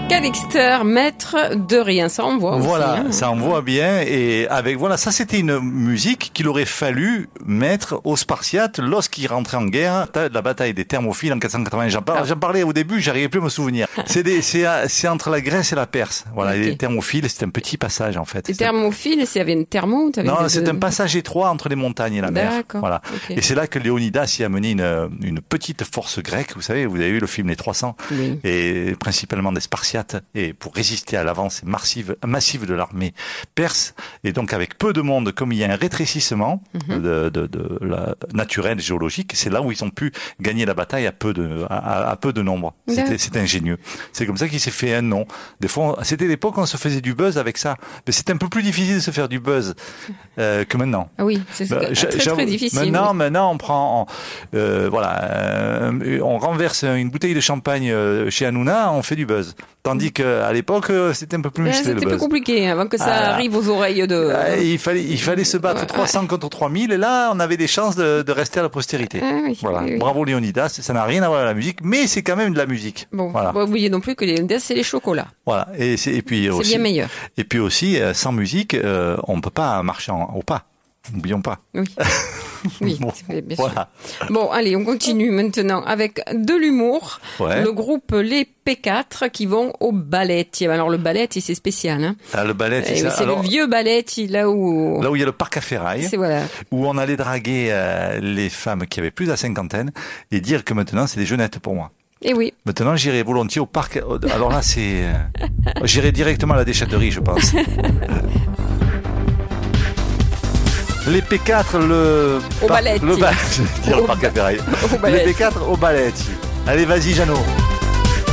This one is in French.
Calixter, maître de rien, ça envoie aussi. Voilà, hein. ça envoie bien. Et avec ça c'était une musique qu'il aurait fallu mettre aux Spartiates lorsqu'ils rentraient en guerre. La bataille des Thermopyles en 480. J'en parlais au début, j'arrivais plus à me souvenir. C'est entre la Grèce et la Perse. Voilà, Okay. les Thermopyles, c'est un petit passage en fait. Les Thermopyles, il y avait une thermo. Non, c'est un passage étroit entre les montagnes et la mer. D'accord. Voilà. Okay. Et c'est là que Léonidas y a mené une petite force grecque. Vous savez, vous avez vu le film Les 300, oui. et principalement des Spartiates, et pour résister à l'avance massive de l'armée perse, et donc avec peu de monde, comme il y a un rétrécissement de la naturel, géologique, c'est là où ils ont pu gagner la bataille à peu de nombre. C'était ingénieux. C'est comme ça qu'il s'est fait un nom. Des fois, c'était l'époque où on se faisait du buzz avec ça, mais c'était un peu plus difficile de se faire du buzz que maintenant. Ah oui, c'est très difficile. Maintenant, on prend, on renverse une bouteille de champagne chez Hanouna, on fait du buzz. Tandis qu'à l'époque, c'était un peu plus musclé, le buzz. C'était plus compliqué, avant que ça arrive aux oreilles de... Il fallait se battre 300 contre 3000, et là, on avait des chances de rester à la postérité. Oui, voilà. Oui. Bravo Léonidas, ça n'a rien à voir avec la musique, mais c'est quand même de la musique. Bon, voilà. Faut pas oublier non plus que Léonidas, c'est les chocolats. Voilà. Et puis c'est aussi, bien meilleur. Et puis aussi, sans musique, on ne peut pas marcher au pas. N'oublions pas. Oui. Oui, bon, bien voilà. sûr. Bon, allez, on continue maintenant avec de l'humour. Ouais. Le groupe Les P4 qui vont au Balletti. Alors, le Balletti, c'est spécial, hein. Ah, le Balletti, c'est le vieux Balletti, là où il y a le parc à ferraille. C'est voilà. Où on allait draguer les femmes qui avaient plus de la cinquantaine et dire que maintenant, c'est des jeunettes pour moi. Et oui. Maintenant, j'irai volontiers au parc. Alors là, j'irai directement à la déchetterie, je pense. Les P4, au Balletti. Le parc à ferraille. Les P4 au Balletti. Allez, vas-y, Jeannot.